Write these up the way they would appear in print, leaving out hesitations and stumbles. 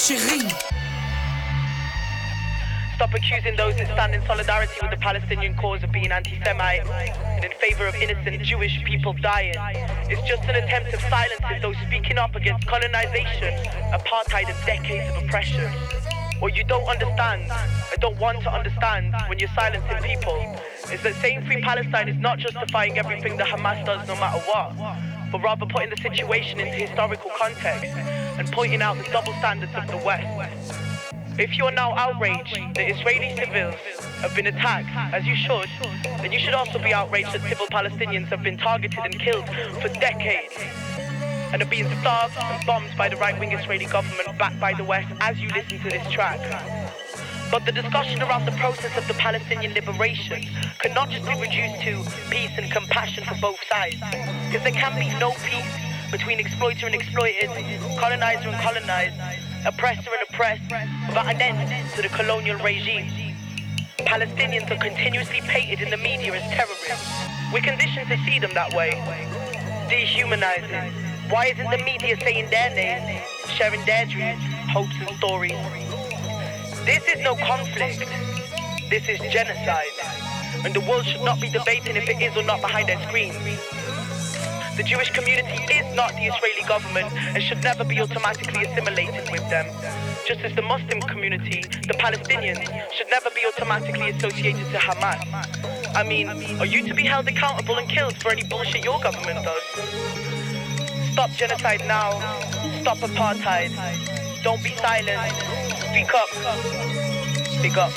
Stop accusing those that stand in solidarity with the Palestinian cause of being anti-Semite and in favor of innocent Jewish people dying. It's just an attempt of silencing those speaking up against colonization, apartheid and decades of oppression. What you don't understand, and don't want to understand when you're silencing people, is that saying free Palestine is not justifying everything that Hamas does no matter what, but rather putting the situation into historical context and pointing out the double standards of the West. If you're now outraged that Israeli civils have been attacked, as you should, then you should also be outraged that civil Palestinians have been targeted and killed for decades and are being starved and bombed by the right-wing Israeli government backed by the West as you listen to this track. But the discussion around the process of the Palestinian liberation cannot just be reduced to peace and compassion for both sides, because there can be no peace between exploiter and exploited, colonizer and colonized, oppressor and oppressed, without an end to the colonial regime. Palestinians are continuously painted in the media as terrorists. We're conditioned to see them that way, dehumanizing. Why isn't the media saying their name, sharing their dreams, hopes and stories? This is no conflict. This is genocide. And the world should not be debating if it is or not behind their screens. The Jewish community is not the Israeli government and should never be automatically assimilated with them. Just as the Muslim community, the Palestinians, should never be automatically associated to Hamas. I mean, are you to be held accountable and killed for any bullshit your government does? Stop genocide now. Stop apartheid. Don't be silent. Speak up. Speak up.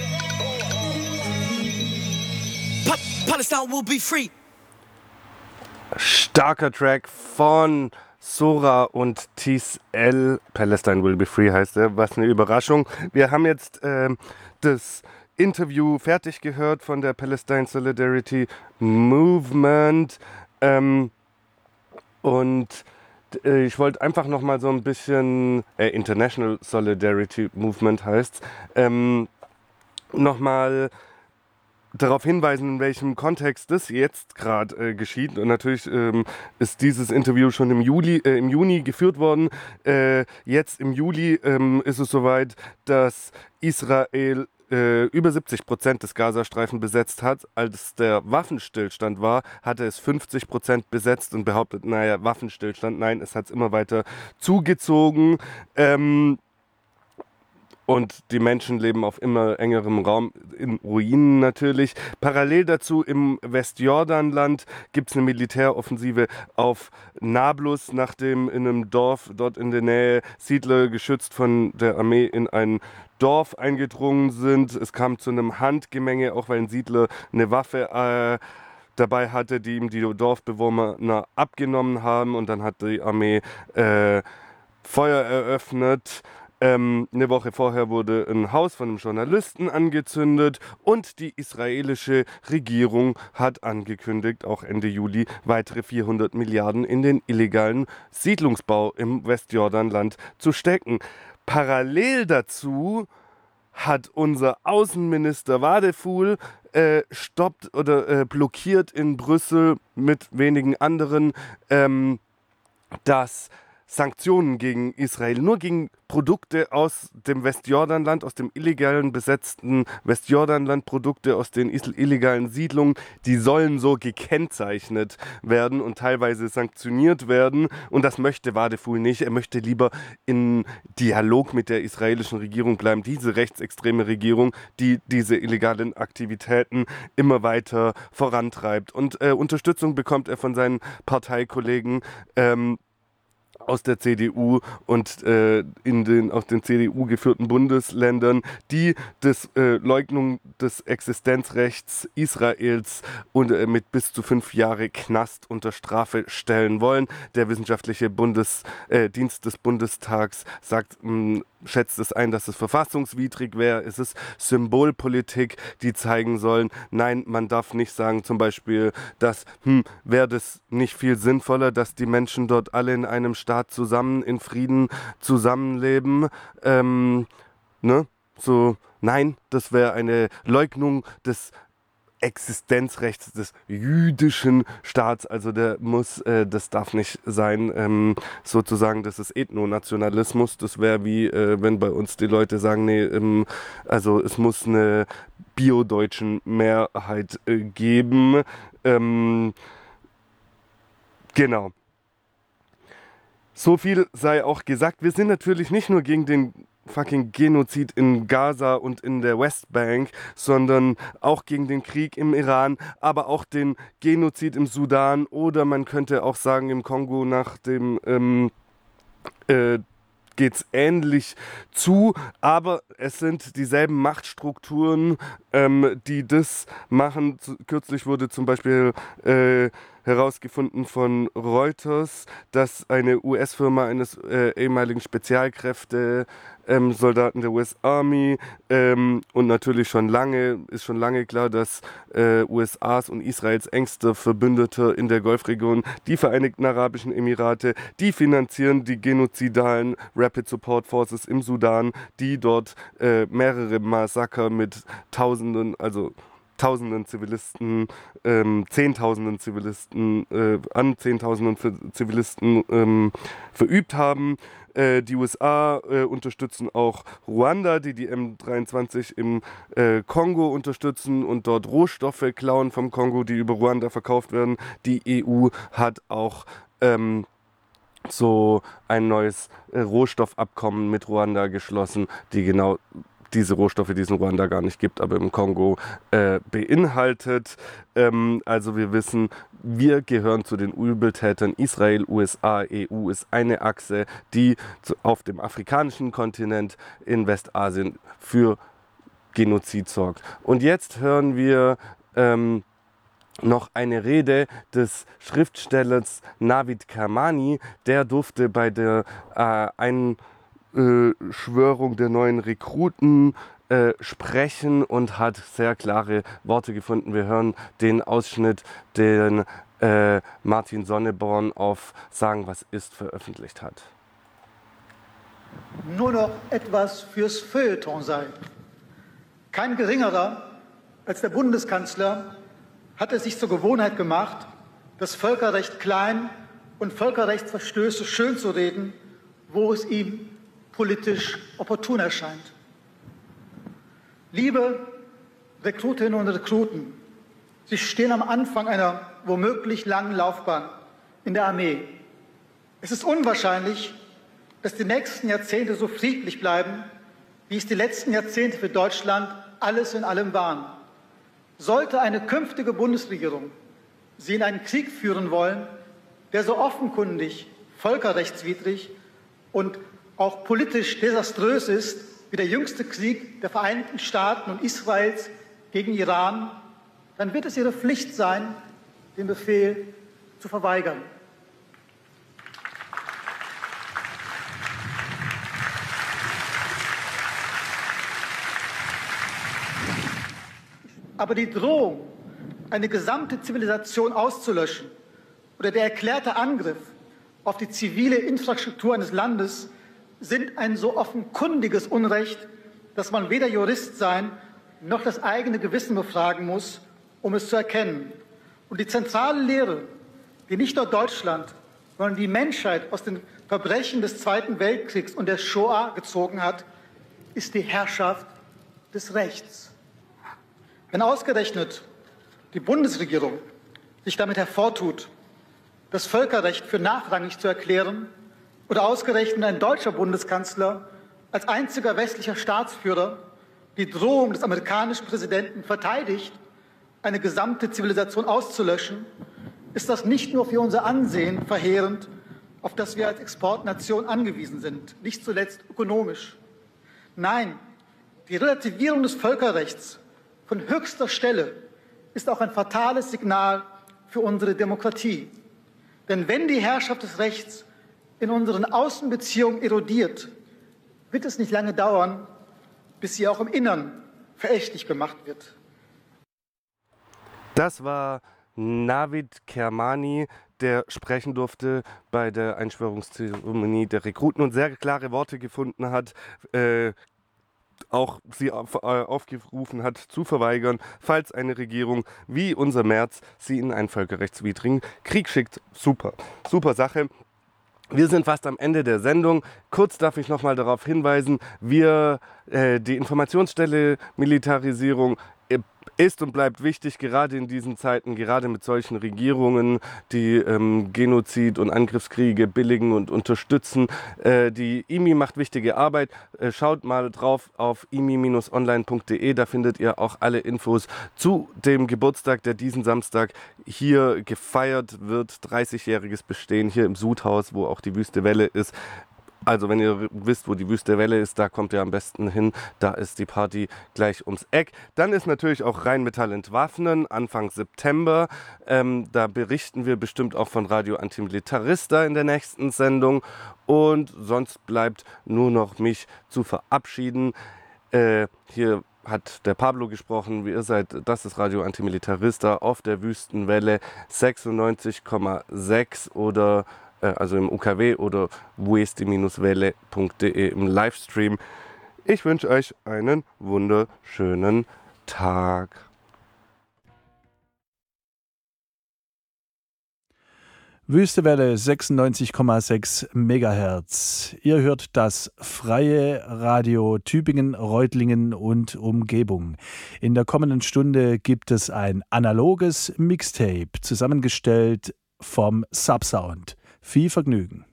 Palestine will be free. Starker Track von Sora und Tis L. Palestine Will Be Free heißt er. Was eine Überraschung. Wir haben jetzt das Interview fertig gehört von der Palestine Solidarity Movement. Und ich wollte einfach nochmal so ein bisschen, International Solidarity Movement heißt nochmal darauf hinweisen, in welchem Kontext das jetzt gerade geschieht. Und natürlich ist dieses Interview schon im Juni geführt worden. Jetzt im Juli ist es soweit, dass Israel über 70% des Gazastreifen besetzt hat. Als der Waffenstillstand war, hatte es 50% besetzt und behauptet, naja, Waffenstillstand, nein, es hat es immer weiter zugezogen. Und die Menschen leben auf immer engerem Raum, in Ruinen natürlich. Parallel dazu im Westjordanland gibt es eine Militäroffensive auf Nablus, nachdem in einem Dorf dort in der Nähe Siedler geschützt von der Armee in ein Dorf eingedrungen sind. Es kam zu einem Handgemenge, auch weil ein Siedler eine Waffe dabei hatte, die ihm die Dorfbewohner abgenommen haben. Und dann hat die Armee Feuer eröffnet. Eine Woche vorher wurde ein Haus von einem Journalisten angezündet und die israelische Regierung hat angekündigt, auch Ende Juli weitere 400 Milliarden in den illegalen Siedlungsbau im Westjordanland zu stecken. Parallel dazu hat unser Außenminister Wadephul stoppt oder blockiert in Brüssel mit wenigen anderen das Sanktionen gegen Israel, nur gegen Produkte aus dem Westjordanland, aus dem illegalen besetzten Westjordanland, Produkte aus den illegalen Siedlungen, die sollen so gekennzeichnet werden und teilweise sanktioniert werden. Und das möchte Wadephul nicht. Er möchte lieber in Dialog mit der israelischen Regierung bleiben, diese rechtsextreme Regierung, die diese illegalen Aktivitäten immer weiter vorantreibt. Und Unterstützung bekommt er von seinen Parteikollegen aus der CDU und aus den CDU geführten Bundesländern, die das Leugnung des Existenzrechts Israels und mit bis zu 5 Jahre Knast unter Strafe stellen wollen. Der wissenschaftliche Dienst des Bundestags schätzt es ein, dass es verfassungswidrig wäre. Es ist Symbolpolitik, die zeigen sollen, nein, man darf nicht sagen zum Beispiel, dass wäre das nicht viel sinnvoller, dass die Menschen dort alle in einem Staat zusammen in Frieden zusammenleben. Nein, das wäre eine Leugnung des Existenzrechts des jüdischen Staats. Also das darf nicht sein, sozusagen, das ist Ethnonationalismus. Das wäre wie, wenn bei uns die Leute sagen, nee, also es muss eine biodeutschen Mehrheit geben. Genau. So viel sei auch gesagt. Wir sind natürlich nicht nur gegen den fucking Genozid in Gaza und in der Westbank, sondern auch gegen den Krieg im Iran, aber auch den Genozid im Sudan oder man könnte auch sagen im Kongo nach dem geht es ähnlich zu, aber es sind dieselben Machtstrukturen, die das machen. Kürzlich wurde zum Beispiel herausgefunden von Reuters, dass eine US-Firma eines ehemaligen Spezialkräfte-Soldaten der US Army und natürlich ist schon lange klar, dass USAs und Israels engster Verbündeter in der Golfregion, die Vereinigten Arabischen Emirate, die finanzieren die genozidalen Rapid Support Forces im Sudan, die dort mehrere Massaker mit Tausenden Zivilisten, Zehntausenden Zivilisten, verübt haben. Die USA unterstützen auch Ruanda, die M23 im Kongo unterstützen und dort Rohstoffe klauen vom Kongo, die über Ruanda verkauft werden. Die EU hat auch so ein neues Rohstoffabkommen mit Ruanda geschlossen, die genau diese Rohstoffe, die es in Ruanda gar nicht gibt, aber im Kongo beinhaltet. Also wir wissen, wir gehören zu den Übeltätern. Israel, USA, EU ist eine Achse, die auf dem afrikanischen Kontinent in Westasien für Genozid sorgt. Und jetzt hören wir noch eine Rede des Schriftstellers Navid Kermani. Der durfte bei der Einschwörung der neuen Rekruten sprechen und hat sehr klare Worte gefunden. Wir hören den Ausschnitt, den Martin Sonneborn auf Sagen, was ist veröffentlicht hat. Nur noch etwas fürs Feuilleton sei. Kein geringerer als der Bundeskanzler hat es sich zur Gewohnheit gemacht, das Völkerrecht klein und Völkerrechtsverstöße schönzureden, wo es ihm politisch opportun erscheint. Liebe Rekrutinnen und Rekruten, Sie stehen am Anfang einer womöglich langen Laufbahn in der Armee. Es ist unwahrscheinlich, dass die nächsten Jahrzehnte so friedlich bleiben, wie es die letzten Jahrzehnte für Deutschland alles in allem waren. Sollte eine künftige Bundesregierung Sie in einen Krieg führen wollen, der so offenkundig völkerrechtswidrig und auch politisch desaströs ist, wie der jüngste Krieg der Vereinigten Staaten und Israels gegen Iran, dann wird es Ihre Pflicht sein, den Befehl zu verweigern. Aber die Drohung, eine gesamte Zivilisation auszulöschen oder der erklärte Angriff auf die zivile Infrastruktur eines Landes sind ein so offenkundiges Unrecht, dass man weder Jurist sein noch das eigene Gewissen befragen muss, um es zu erkennen. Und die zentrale Lehre, die nicht nur Deutschland, sondern die Menschheit aus den Verbrechen des Zweiten Weltkriegs und der Shoah gezogen hat, ist die Herrschaft des Rechts. Wenn ausgerechnet die Bundesregierung sich damit hervortut, das Völkerrecht für nachrangig zu erklären, oder ausgerechnet ein deutscher Bundeskanzler als einziger westlicher Staatsführer die Drohung des amerikanischen Präsidenten verteidigt, eine gesamte Zivilisation auszulöschen, ist das nicht nur für unser Ansehen verheerend, auf das wir als Exportnation angewiesen sind, nicht zuletzt ökonomisch. Nein, die Relativierung des Völkerrechts von höchster Stelle ist auch ein fatales Signal für unsere Demokratie. Denn wenn die Herrschaft des Rechts in unseren Außenbeziehungen erodiert, wird es nicht lange dauern, bis sie auch im Innern verächtlich gemacht wird. Das war Navid Kermani, der sprechen durfte bei der Einschwörungszeremonie der Rekruten und sehr klare Worte gefunden hat, auch sie aufgerufen hat, zu verweigern, falls eine Regierung wie unser Merz sie in einen völkerrechtswidrigen Krieg schickt. Super, super Sache. Wir sind fast am Ende der Sendung. Kurz darf ich noch mal darauf hinweisen, die Informationsstelle Militarisierung ist und bleibt wichtig, gerade in diesen Zeiten, gerade mit solchen Regierungen, die Genozid und Angriffskriege billigen und unterstützen. Die IMI macht wichtige Arbeit. Schaut mal drauf auf imi-online.de, da findet ihr auch alle Infos zu dem Geburtstag, der diesen Samstag hier gefeiert wird. 30-jähriges Bestehen hier im Sudhaus, wo auch die Wüste Welle ist. Also wenn ihr wisst, wo die Wüste Welle ist, da kommt ihr am besten hin. Da ist die Party gleich ums Eck. Dann ist natürlich auch Rheinmetall entwaffnen, Anfang September. Da berichten wir bestimmt auch von Radio Antimilitarista in der nächsten Sendung. Und sonst bleibt nur noch mich zu verabschieden. Hier hat der Pablo gesprochen, wie ihr seid, das ist Radio Antimilitarista auf der Wüstenwelle 96,6 oder also im UKW oder weste-welle.de im Livestream. Ich wünsche euch einen wunderschönen Tag. Wüstewelle 96,6 Megahertz. Ihr hört das freie Radio Tübingen, Reutlingen und Umgebung. In der kommenden Stunde gibt es ein analoges Mixtape, zusammengestellt vom Subsound. Viel Vergnügen.